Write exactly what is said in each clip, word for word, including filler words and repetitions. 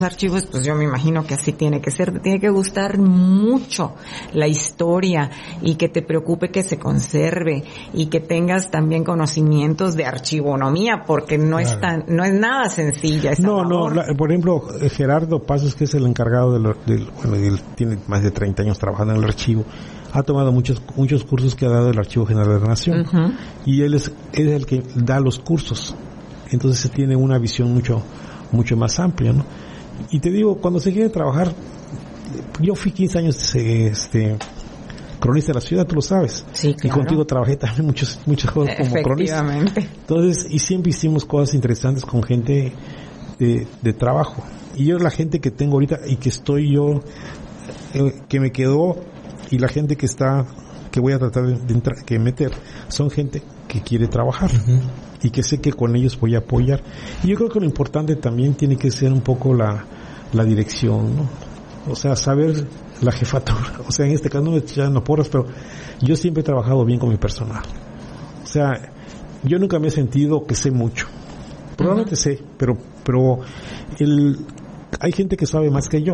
archivos, pues yo me imagino que así tiene que ser, tiene que gustar mucho la historia y que te preocupe que se conserve y que tengas también conocimientos de archivonomía, porque no claro. es tan, no es nada sencilla esa No, labor. no, la, por ejemplo, Gerardo Pasos, que es el encargado del, del bueno, él tiene más de treinta años trabajando en el archivo, ha tomado muchos muchos cursos que ha dado el Archivo General de la Nación, uh-huh. y él es, él es el que da los cursos, entonces se tiene una visión mucho mucho más amplia, ¿no? Y te digo, cuando se quiere trabajar, yo fui quince años este cronista de la ciudad, tú lo sabes. Sí, claro. Y contigo trabajé también muchos, muchas cosas como cronista. Entonces, y siempre hicimos cosas interesantes con gente de, de trabajo. Y yo, la gente que tengo ahorita y que estoy yo, eh, que me quedó, y la gente que está, que voy a tratar de, de entrar, que meter, son gente que quiere trabajar. Uh-huh. Y que sé que con ellos voy a apoyar. Y yo creo que lo importante también tiene que ser un poco la, la dirección, ¿no? O sea, saber la jefatura. O sea, en este caso no me echan porras, pero yo siempre he trabajado bien con mi personal. O sea, yo nunca me he sentido que sé mucho. Probablemente uh-huh. sé, pero, pero el, hay gente que sabe más que yo.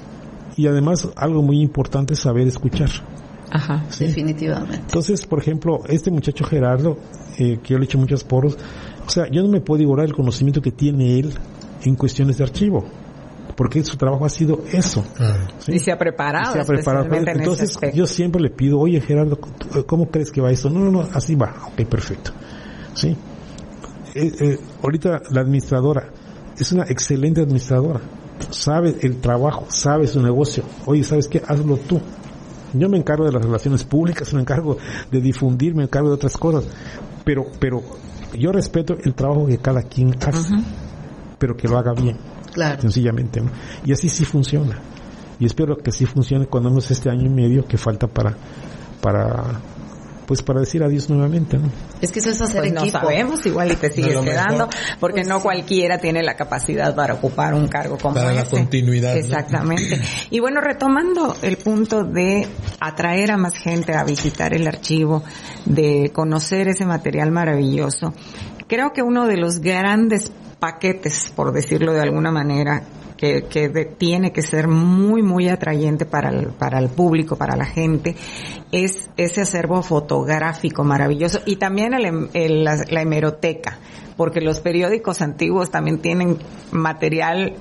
Y además, algo muy importante es saber escuchar. Ajá, ¿sí? Definitivamente. Entonces, por ejemplo, este muchacho Gerardo, eh, que yo le he hecho muchos poros, o sea, yo no me puedo igualar el conocimiento que tiene él en cuestiones de archivo, porque su trabajo ha sido eso. Ah. ¿Sí? Y se ha preparado. Y se ha preparado. Entonces, yo siempre le pido, oye Gerardo, ¿cómo crees que va esto? No, no, no, así va. Ok, perfecto. ¿Sí? Eh, eh, ahorita la administradora es una excelente administradora. Sabe el trabajo, sabe su negocio. Oye, ¿sabes qué? Hazlo tú. Yo me encargo de las relaciones públicas, me encargo de difundir, me encargo de otras cosas, pero pero yo respeto el trabajo que cada quien hace, uh-huh. pero que lo haga bien, claro. sencillamente, ¿no? Y así sí funciona, y espero que sí funcione cuando menos este año y medio que falta para para pues para decir adiós nuevamente, ¿no? Es que eso es hacer pues equipo. No sabemos, igual y te sigues no quedando, mejor. Porque pues no sí. cualquiera tiene la capacidad para ocupar un cargo como para ese. La continuidad. Exactamente. ¿No? Y bueno, retomando el punto de atraer a más gente a visitar el archivo, de conocer ese material maravilloso, creo que uno de los grandes paquetes, por decirlo de alguna manera, que, que de, tiene que ser muy, muy atrayente para el, para el público, para la gente, es ese acervo fotográfico maravilloso y también el, el, la, la hemeroteca, porque los periódicos antiguos también tienen material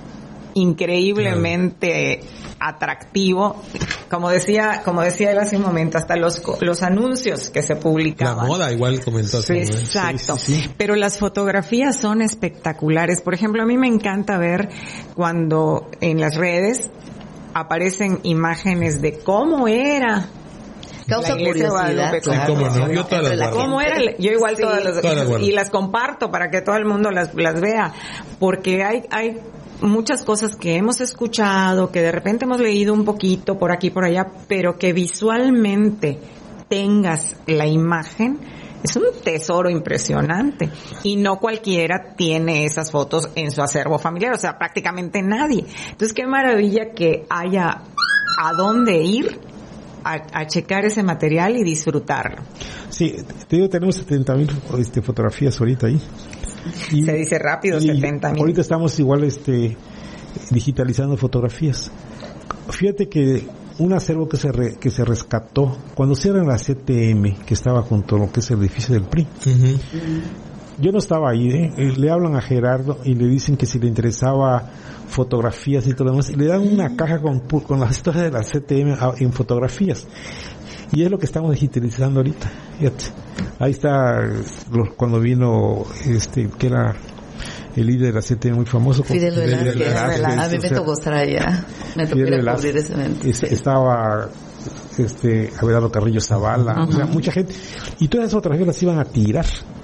increíblemente claro. atractivo, como decía, como decía él hace un momento, hasta los los anuncios que se publicaban. La moda igual comentó. Sí, exacto. Sí, sí, sí. Pero las fotografías son espectaculares. Por ejemplo, a mí me encanta ver cuando en las redes aparecen imágenes de cómo era causa curiosidad, sí, claro. ¿Cómo no? Yo todas las ¿Cómo era? Yo igual sí, todas las, todas las y las comparto para que todo el mundo las las vea, porque hay hay muchas cosas que hemos escuchado, que de repente hemos leído un poquito por aquí por allá, pero que visualmente tengas la imagen, es un tesoro impresionante. Y no cualquiera tiene esas fotos en su acervo familiar, o sea, prácticamente nadie. Entonces, qué maravilla que haya a dónde ir a, a checar ese material y disfrutarlo. Sí, te digo, tenemos setenta mil este, fotografías ahorita ahí. Y, se dice rápido, setenta mil. Ahorita estamos igual este digitalizando fotografías. Fíjate que un acervo que se re, que se rescató cuando cierran la C T M, que estaba junto a lo que es el edificio del P R I. Uh-huh. Yo no estaba ahí, ¿eh? Le hablan a Gerardo y le dicen que si le interesaba fotografías y todo lo demás, y le dan una caja con, con las historias de la C T M en fotografías. Y es lo que estamos digitalizando ahorita. Fíjate. Ahí está cuando vino este que era el líder de la C T M muy famoso. Fidel Velázquez. A mí me tocó estar allá. Me tocó ir a cubrir ese evento. Estaba este Abelardo Carrillo Zavala, uh-huh. O sea, mucha gente. Y todas esas fotografías las iban a tirar.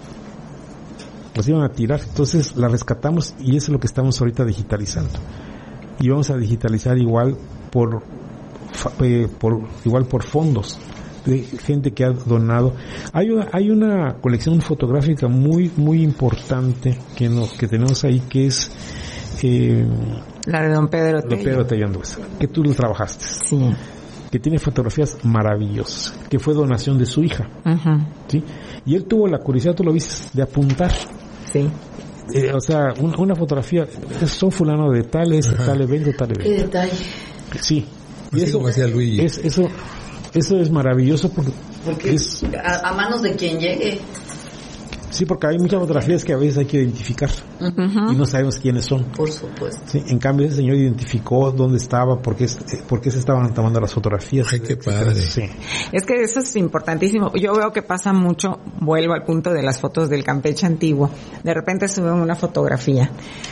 Las iban a tirar. Entonces las rescatamos y eso es lo que estamos ahorita digitalizando. Y vamos a digitalizar igual por, por igual por fondos de gente que ha donado. Hay una, hay una colección fotográfica muy muy importante que nos que tenemos ahí, que es eh, la de don Pedro Tello. Don Pedro Tello Andueza, que tú lo trabajaste. Sí. Que tiene fotografías maravillosas, que fue donación de su hija. Uh-huh. ¿Sí? Y él tuvo la curiosidad, tú lo viste, de apuntar. Sí. eh, o sea, una, una fotografía, son fulano de tal, ese, tal evento, tal evento. Qué detalle. Sí. Y eso, como decía Luigi. Es, eso, eso es maravilloso porque, porque es... A, a manos de quien llegue. Sí, porque hay muchas fotografías que a veces hay que identificar uh-huh. y no sabemos quiénes son. Por supuesto. Sí, en cambio ese señor identificó dónde estaba, por qué, por qué se estaban tomando las fotografías. Ay, qué padre. Sí. Es que eso es importantísimo. Yo veo que pasa mucho, vuelvo al punto de las fotos del Campeche antiguo. De repente suben una fotografía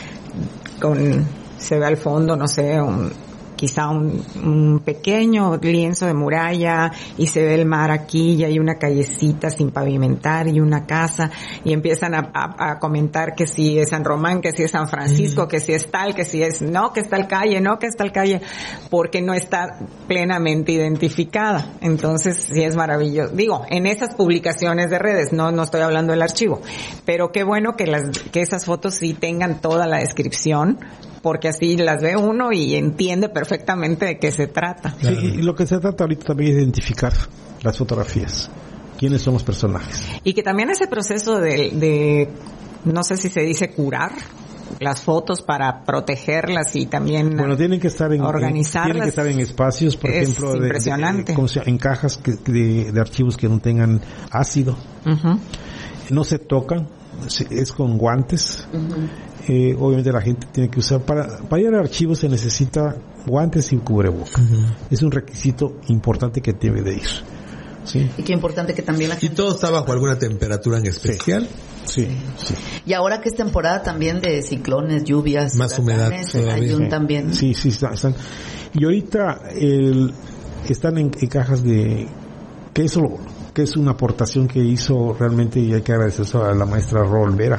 con, se ve al fondo, no sé, un... quizá un, un pequeño lienzo de muralla y se ve el mar aquí y hay una callecita sin pavimentar y una casa y empiezan a, a, a comentar que si es San Román, que si es San Francisco, mm. que si es tal, que si es no, que es tal calle, no, que es tal calle, porque no está plenamente identificada. Entonces sí es maravilloso. Digo, en esas publicaciones de redes, no no estoy hablando del archivo, pero qué bueno que las que esas fotos sí tengan toda la descripción, porque así las ve uno y entiende perfectamente de qué se trata. Sí, y lo que se trata ahorita también es identificar las fotografías, quiénes son los personajes. Y que también ese proceso de, de no sé si se dice curar las fotos para protegerlas y también bueno tienen que estar en organizarlas, en, tienen que estar en espacios, por es ejemplo, impresionante. De, de, en cajas que, de, de archivos que no tengan ácido, uh-huh. no se tocan, es con guantes. Uh-huh. Eh, obviamente la gente tiene que usar para para ir al archivo se necesita guantes y cubreboca. Uh-huh. Es un requisito importante que debe de ir. ¿Sí? Y qué importante que también la gente... ¿Y todo está bajo alguna temperatura en especial? Sí, sí. sí. Y ahora que es temporada también de ciclones, lluvias, más humedad hay un también. Sí, sí, están, están. Y ahorita el, están en, en cajas de que eso que es una aportación que hizo realmente, y hay que agradecer a la maestra Rol Vera,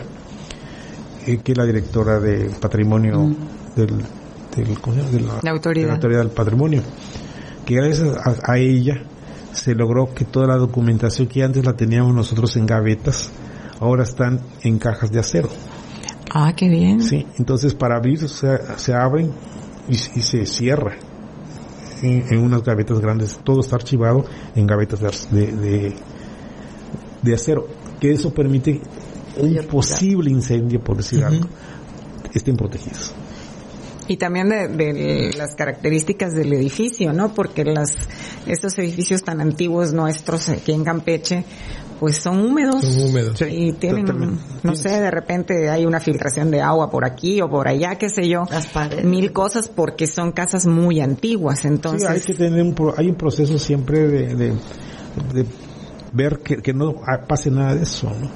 eh, que es la directora de patrimonio mm. del, del ¿cómo se llama? De la, la autoridad. de la autoridad del patrimonio, que gracias a, a ella se logró que toda la documentación que antes la teníamos nosotros en gavetas, ahora están en cajas de acero. Ah, qué bien. Sí, entonces para abrir se, se abren y, y se cierra en, en unas gavetas grandes. Todo está archivado en gavetas de, de, de acero, que eso permite un posible incendio, por decir uh-huh. algo, estén protegidos. Y también de, de las características del edificio, ¿no? Porque las estos edificios tan antiguos nuestros aquí en Campeche, pues son húmedos. Son húmedos. Y tienen, totalmente. No sé, de repente hay una filtración de agua por aquí o por allá, qué sé yo. Las paredes. Mil cosas porque son casas muy antiguas, entonces. Sí, hay que tener un, hay un proceso siempre de, de, de ver que, que no pase nada de eso, ¿no?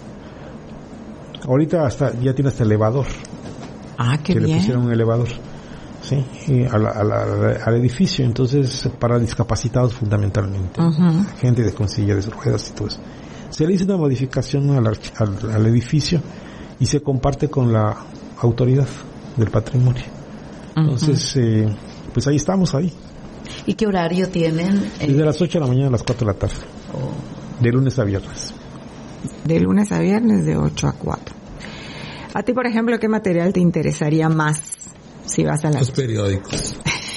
Ahorita hasta, ya tiene hasta elevador. Ah, qué que bien. le pusieron un elevador. Sí, y a la, a la, al edificio, entonces para discapacitados fundamentalmente, uh-huh. gente de con silla de ruedas y todo eso. Se le hizo una modificación al, al, al edificio y se comparte con la autoridad del patrimonio. Uh-huh. Entonces, eh, pues ahí estamos, ahí. ¿Y qué horario tienen? Desde las ocho de la mañana a las cuatro de la tarde, oh. de lunes a viernes. De lunes a viernes de ocho a cuatro. A ti, por ejemplo, ¿qué material te interesaría más? Si vas a la... Los periódicos.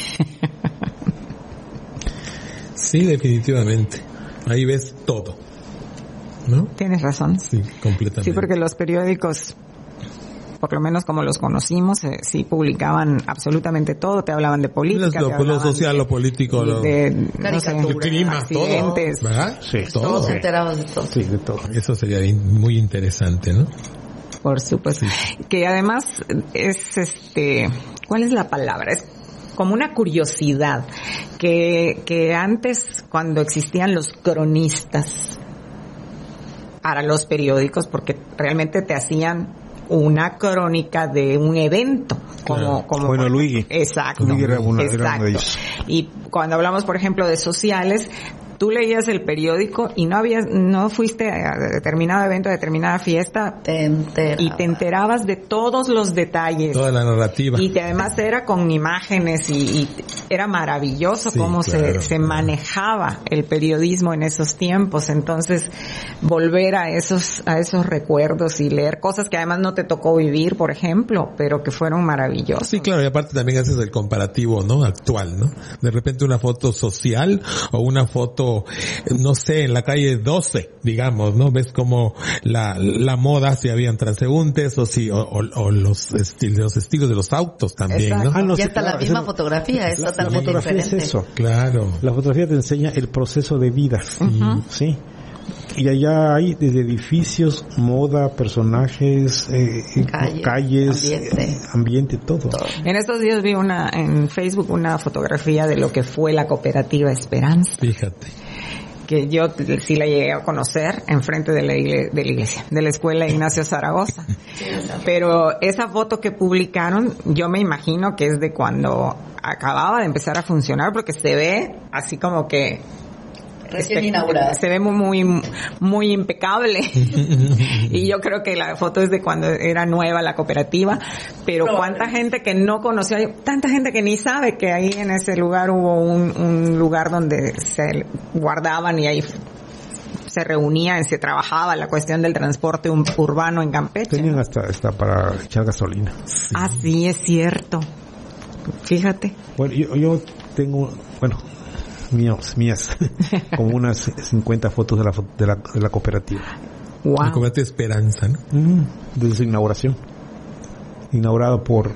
Sí, definitivamente. Ahí ves todo, ¿no? Tienes razón. Sí, completamente. Sí, porque los periódicos, por lo menos como los conocimos, eh, sí publicaban absolutamente todo. Te hablaban de política, lo, te hablaban lo social, de, lo político, lo... de, no sé, de clima, accidentes. Todo, ¿verdad? Sí, todo. Todos se enteraban de todo. Sí, de todo. Eso sería muy interesante, ¿no? Por supuesto. Sí. Que además es este, ¿cuál es la palabra? Es como una curiosidad que, que antes, cuando existían los cronistas para los periódicos, porque realmente te hacían una crónica de un evento, como, claro. como bueno, Luigi. Exacto. Luigi era una, exacto. Era uno de ellos. Y cuando hablamos, por ejemplo, de sociales, tú leías el periódico y no habías, no fuiste a determinado evento, a determinada fiesta, te enterabas. Y te enterabas de todos los detalles. Toda la narrativa. Y que además era con imágenes y, y era maravilloso sí, cómo claro, se, se claro. manejaba el periodismo en esos tiempos. Entonces, volver a esos, a esos recuerdos y leer cosas que además no te tocó vivir, por ejemplo, pero que fueron maravillosas. Sí, claro, y aparte también haces el comparativo, ¿no? Actual, ¿no? De repente una foto social o una foto ejemplo, no sé, en la calle doce, digamos, ¿no? Ves como la, la moda, si habían transeúntes o si, o, o, o los estilos, los estilos de los autos también, Exacto. ¿no? Ah, no, y hasta claro, la misma eso, fotografía es la, totalmente la fotografía diferente. Es eso. Claro. La fotografía te enseña el proceso de vida, uh-huh. ¿sí? Y allá hay desde edificios, moda, personajes, eh, Calle, calles, ambiente. Eh, ambiente, todo. todo. En estos días vi una en Facebook una fotografía de lo que fue la cooperativa Esperanza. Fíjate. Que yo sí la llegué a conocer enfrente de la iglesia, de la iglesia, de la escuela Ignacio Zaragoza. Pero esa foto que publicaron, yo me imagino que es de cuando acababa de empezar a funcionar, porque se ve así como que recién inaugurada. Se ve muy, muy, muy impecable. Y yo creo que la foto es de cuando era nueva la cooperativa. Pero cuánta gente que no conocía, tanta gente que ni sabe que ahí en ese lugar hubo un, un lugar donde se guardaban y ahí se reunían, se trabajaba la cuestión del transporte urbano en Campeche. Tenían hasta, hasta para echar gasolina. Sí. Ah, sí, es cierto. Fíjate. Bueno, yo, yo tengo, bueno, míos, mías, como unas cincuenta fotos de la, de la, de la cooperativa. Wow. La cooperativa Esperanza, ¿no? Mm, desde su inauguración. Inaugurado por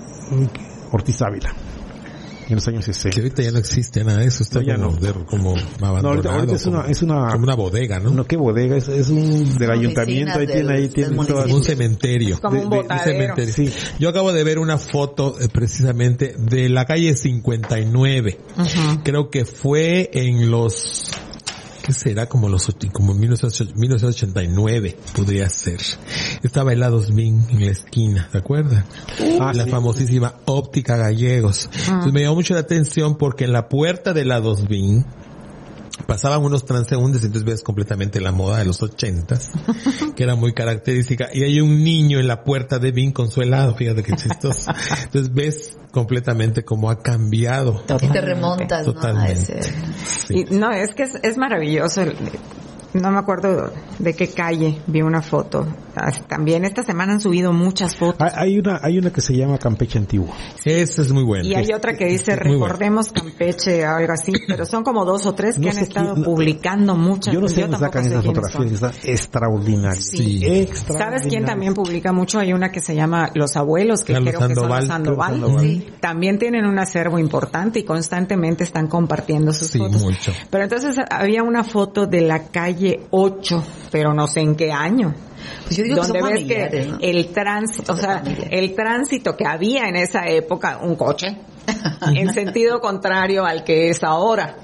Ortiz Ávila. En los años sesenta. Que ahorita ya no existe nada de eso, está no, como, no. de, como abandonado. No, ahorita, ahorita es, como, una, es una... Como una bodega, ¿no? No, ¿qué bodega? Es, es un del ayuntamiento, ahí tiene, ahí tiene todo. Un cementerio. Es como un botadero. Un cementerio. Sí. Yo acabo de ver una foto, eh, precisamente, de la calle cincuenta y nueve. Uh-huh. Creo que fue en los... ¿Qué será? Como los como mil novecientos ochenta y nueve podría ser. Estaba el Adosmin en la esquina, ¿te acuerdas? Ah, la sí. famosísima Óptica Gallegos. Ah. Entonces me llamó mucho la atención porque en la puerta del Adosmin pasaban unos transeúntes, entonces ves completamente la moda de los ochentas, que era muy característica, y hay un niño en la puerta de Bin con su helado, fíjate qué chistoso. Entonces ves completamente cómo ha cambiado. Y te remontas, totalmente. ¿no? A ese... Sí. Y, no, es que es, es maravilloso. El, no me acuerdo de qué calle vi una foto. También esta semana han subido muchas fotos. Hay una, hay una que se llama Campeche Antiguo. Esa es muy buena. Y hay otra que dice recordemos bueno. Campeche, algo así, pero son como dos o tres que no han estado quién, publicando muchas. Yo no sé dónde sacan esas fotografías, está extraordinaria. Sí. sí. Extraordinaria. ¿Sabes quién también publica mucho? Hay una que se llama Los Abuelos, que Carlos creo Sandoval, que son los Sandoval. Sandoval. Sí. También tienen un acervo importante y constantemente están compartiendo sus sí, fotos. Mucho. Pero entonces había una foto de la calle ocho, pero no sé en qué año. Pues yo digo donde que ves que ¿no? el tránsito, o sea, familia. el tránsito que había en esa época, un coche, en sentido contrario al que es ahora.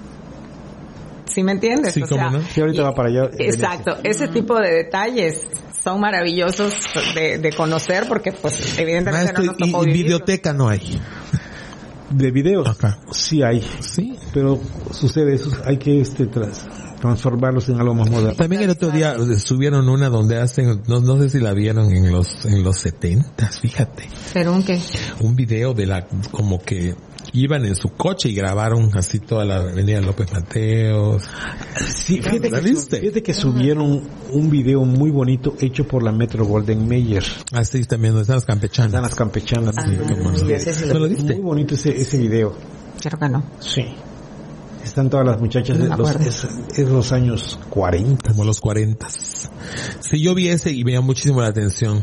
¿Sí me entiendes? Sí, o cómo sea, no. Sí, ahorita va para allá. Exacto, ese tipo de detalles son maravillosos de, de conocer porque, pues, evidentemente Maestro, no nos tocó y, y vivirlo. biblioteca no hay. De videos, Acá. sí hay, sí, pero sucede eso, hay que este tras, transformarlos en algo más moderno. También el otro día subieron una donde hacen, no, no sé si la vieron en los en los setentas, fíjate. ¿Pero un qué? Un video de la, como que iban en su coche y grabaron así toda la avenida López Mateos. Sí, fíjate que, fíjate que subieron un video muy bonito hecho por la Metro Golden Mayer. Ah, sí, también, donde están las campechanas. Están las campechanas. Ah, sí, no, sí, ese sí, ¿no lo viste? Muy bonito ese, ese video. Creo que no. Sí. Están todas las muchachas, no de los, es, es los años cuarenta. Como los cuarenta. Sí, yo vi ese y me llamó muchísimo la atención.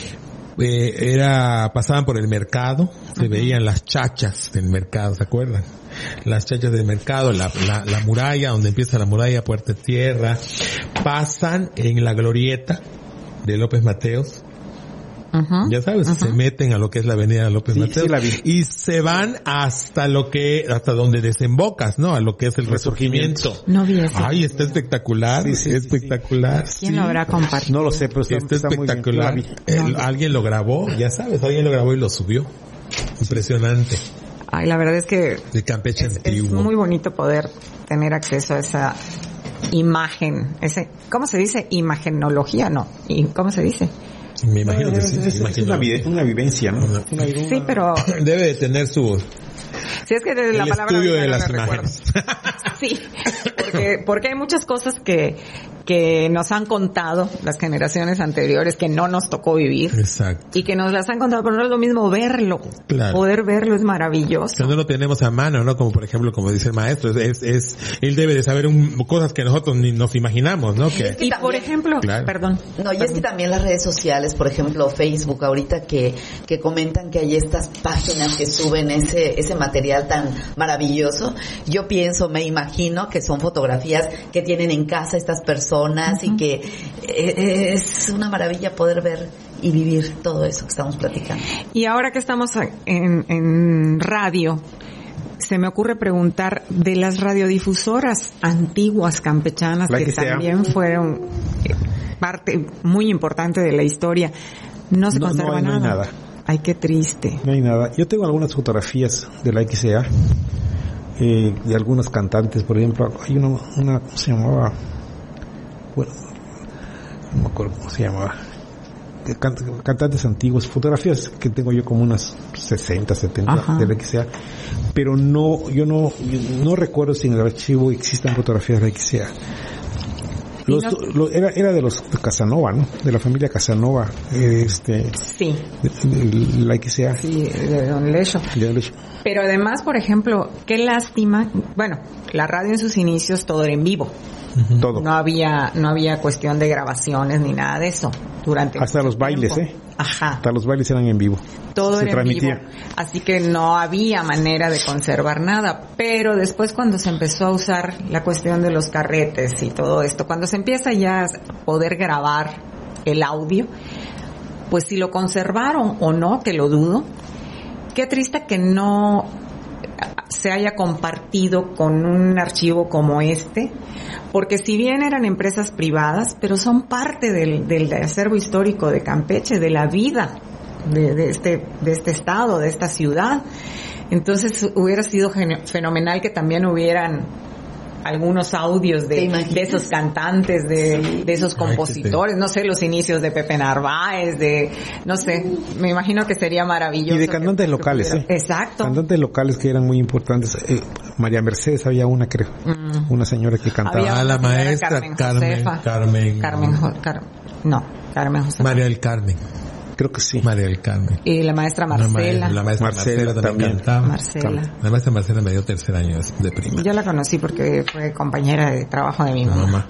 Eh, era, pasaban por el mercado, se uh-huh. veían las chachas del mercado, ¿se acuerdan? Las chachas del mercado, la, la, la muralla, donde empieza la muralla, Puerta de Tierra, pasan en la glorieta de López Mateos. Uh-huh. Ya sabes, uh-huh. se meten a lo que es la avenida López sí, Mateos sí y se van hasta lo que, hasta donde desembocas, ¿no? A lo que es el resurgimiento. No vi eso. Ay, está espectacular, sí, sí, espectacular. Sí, sí. ¿Quién sí. lo habrá compartido? No lo sé, pero está, está está espectacular. Muy bien. El, no. Alguien lo grabó, ya sabes, alguien lo grabó y lo subió. Impresionante. Ay, la verdad es que de Campeche es, antiguo. Es muy bonito poder tener acceso a esa imagen, ese, ¿cómo se dice? Imagenología, no. ¿Y cómo se dice? Me imagino que sí. Es, es una, una vivencia, ¿no? Una, una, sí, pero... Debe de tener su... Sí, es que de la el palabra estudio de no las imágenes. Sí, porque, porque hay muchas cosas que, que nos han contado las generaciones anteriores, que no nos tocó vivir. Exacto. Y que nos las han contado, pero no es lo mismo verlo. Claro. Poder verlo es maravilloso. Que no lo tenemos a mano, ¿no? Como por ejemplo, como dice el maestro, es, es, él debe de saber un, cosas que nosotros ni nos imaginamos, ¿no? Que, y por ejemplo, claro. perdón. No, y perdón. es que también las redes sociales, por ejemplo, Facebook, ahorita que, que comentan que hay estas páginas que suben ese, ese material tan maravilloso, yo pienso, me imagino que son fotografías que tienen en casa estas personas uh-huh. y que es una maravilla poder ver y vivir todo eso que estamos platicando. Y ahora que estamos en, en radio, se me ocurre preguntar de las radiodifusoras antiguas campechanas la que, que también fueron parte muy importante de la historia. No se no, conserva no hay, nada. No hay nada. Ay, qué triste. No hay nada. Yo tengo algunas fotografías de la X C A, eh, de algunas cantantes, por ejemplo, hay una, una ¿cómo se llamaba? Bueno, no me acuerdo cómo se llamaba. Cant- cantantes antiguos, fotografías que tengo yo como unas sesenta, setenta Ajá. de la X C A, pero no, yo no, yo no recuerdo si en el archivo existan fotografías de la X C A. Los, no, lo, era, era de los de Casanova, ¿no? De la familia Casanova, este. Sí. De, de, de la X C A. Sí, de Don Lecho. De Don Lecho. Pero además, por ejemplo, qué lástima, bueno, la radio en sus inicios todo era en vivo. Uh-huh. Todo. No había, no había cuestión de grabaciones ni nada de eso. Durante hasta los bailes, tiempo. ¿eh? Ajá. Hasta los bailes eran en vivo. Todo se era transmitía. en vivo. Así que no había manera de conservar nada. Pero después cuando se empezó a usar la cuestión de los carretes y todo esto, cuando se empieza ya a poder grabar el audio, pues si lo conservaron o no, que lo dudo, qué triste que no se haya compartido con un archivo como este, porque si bien eran empresas privadas, pero son parte del, del acervo histórico de Campeche, de la vida de, de este de este estado, de esta ciudad. Entonces hubiera sido gen- fenomenal que también hubieran algunos audios de, de esos cantantes, de, de esos compositores, no sé, los inicios de Pepe Narváez, de, no sé, me imagino que sería maravilloso. Y de cantantes que, locales, que ¿eh? Exacto. Cantantes locales que eran muy importantes. Eh, María Mercedes había una, creo, mm. una señora que cantaba. Había ah, la maestra Carmen Carmen, Josefa. Carmen, Carmen, Car, no, Carmen Josefa. María del Carmen. Creo que sí. María del Carmen. Y la maestra Marcela. La, ma- la maestra Marcela, Marcela también cantaba. Marcela. La maestra Marcela me dio tercer año de primaria. Yo la conocí porque fue compañera de trabajo de mi mamá. mamá.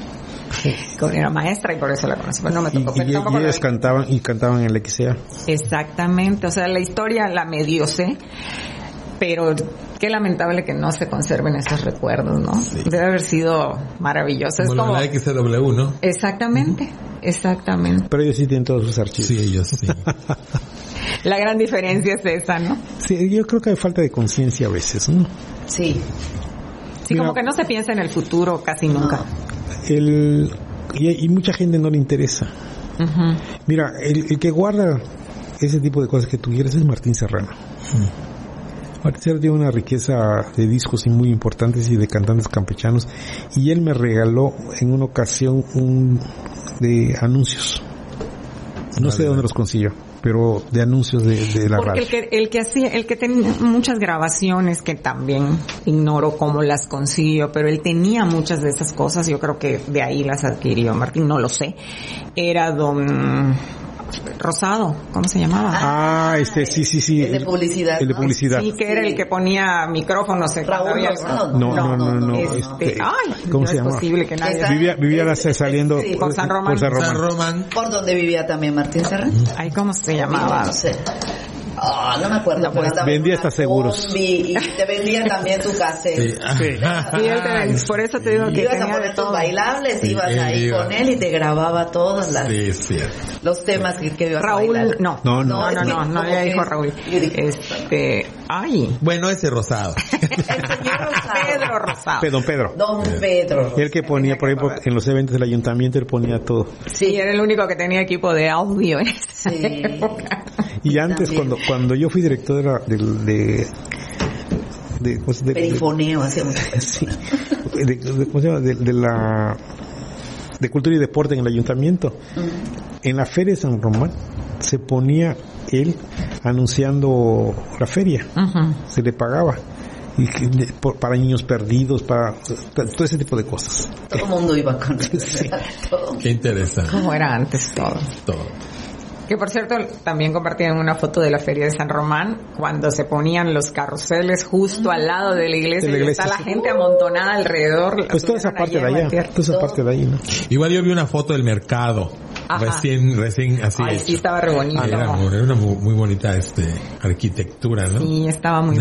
Era maestra y por eso la conocí. Pero no me tocó. Y, y, y ellas cantaban y cantaban en la X C A. Exactamente. O sea, la historia la medio sé, pero qué lamentable que no se conserven esos recuerdos, ¿no? Sí. Debe haber sido maravilloso. Como, es como la X C W, ¿no? Exactamente, uh-huh. exactamente. Pero ellos sí tienen todos sus archivos. Sí, ellos sí. La gran diferencia es esa, ¿no? Sí, yo creo que hay falta de conciencia a veces, ¿no? Sí. Sí, Mira, como que no se piensa en el futuro casi nunca. El y, y mucha gente no le interesa. Uh-huh. Mira, el, el que guarda ese tipo de cosas que tú quieres es Martín Serrano. Uh-huh. Martín Serrano tiene una riqueza de discos muy importantes y de cantantes campechanos, y él me regaló en una ocasión un de anuncios. No sé de dónde los consiguió, pero de anuncios de, de la Porque radio. el que, el que hacía, el que tenía muchas grabaciones que también ignoro cómo las consiguió, pero él tenía muchas de esas cosas, yo creo que de ahí las adquirió Martín, no lo sé. Era don Rosado, ¿cómo se llamaba? Ah, este, sí, sí, sí. El de publicidad. El de publicidad. Sí, que era el que ponía micrófonos. Raúl Rosado. No, no, no, no. Este, ay, ¿cómo no se es llama? posible que nadie... Vivía, vivía la, saliendo sí, por San Román. Por San Román. San Román. ¿Por donde vivía también Martín Serrano? Ay, ¿cómo se llamaba? No sé. Oh, no me acuerdo. No, pues, vendía hasta seguros. Y te vendía también tu cassette. Sí. Sí. Sí, él te, por eso te digo que ibas tenía a poner de todo. tus bailables, sí, ibas ahí iba. con él y te grababa todos las, sí, sí. los temas que, que ibas Raúl, a bailar. No, no, no, no, no, no, no le dijo es? Raúl. Este, ay. Bueno, ese Rosado. El señor Rosado. Pedro Rosado. Don Pedro. Don Pedro. El que ponía, por ejemplo, en los eventos del ayuntamiento, él ponía todo. Sí, era el único que tenía equipo de audio en esa sí. época. Y antes, también. cuando cuando yo fui director de la, de, de, de, pues de perifoneo, hacíamos. Sí, de, de, ¿cómo se llama? De, de la de cultura y deporte en el ayuntamiento, uh-huh. En la feria de San Román se ponía él anunciando la feria, uh-huh. Se le pagaba y que, por, para niños perdidos, para todo ese tipo de cosas. Todo el mundo iba con eso. Sí. Qué interesante. Como era antes todo. Todo. Que por cierto, también compartían una foto de la Feria de San Román, cuando se ponían los carruseles justo al lado de la iglesia, de la iglesia y está sí. la gente amontonada alrededor. Pues toda esa parte de allá, toda esa parte de ahí, ¿no? Igual yo vi una foto del mercado. Ajá. Recién, recién así. Ay, sí, estaba re bonito. Era, era una muy, muy bonita este arquitectura, ¿no? Sí, estaba muy